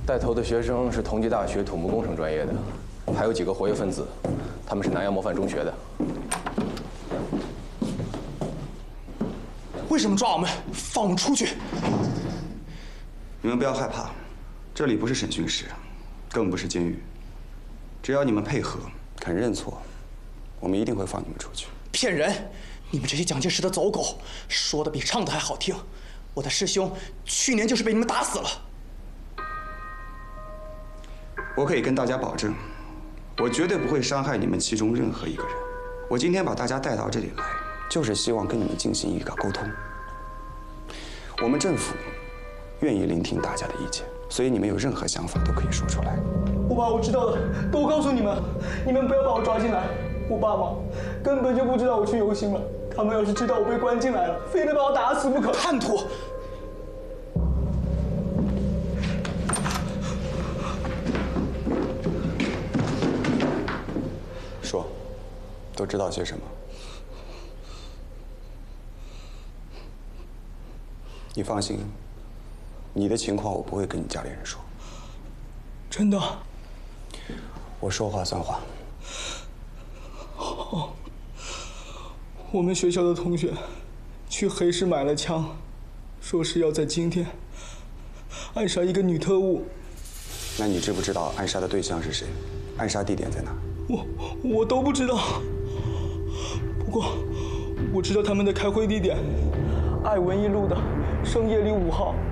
带头的学生是同济大学土木工程专业的，还有几个活跃分子，他们是南阳模范中学的。 为什么抓我们？放我们出去！ 你们不要害怕，这里不是审讯室，更不是监狱。只要你们配合，肯认错，我们一定会放你们出去。 骗人！你们这些蒋介石的走狗，说的比唱的还好听。我的师兄去年就是被你们打死了。 我可以跟大家保证，我绝对不会伤害你们其中任何一个人。我今天把大家带到这里来，就是希望跟你们进行一个沟通。我们政府愿意聆听大家的意见，所以你们有任何想法都可以说出来。 我爸，我知道了，都告诉你们，你们不要把我抓进来。我爸妈根本就不知道我去游行了，他们要是知道我被关进来了，非得把我打死不可。叛徒！ 说，都知道些什么？你放心，你的情况我不会跟你家里人说。 真的？ 我说话算话。 好，我们学校的同学去黑市买了枪，说是要在今天暗杀一个女特务。 那你知不知道暗杀的对象是谁？暗杀地点在哪？ 我都不知道。不过我知道他们的开会地点，爱文一路的圣叶里5号。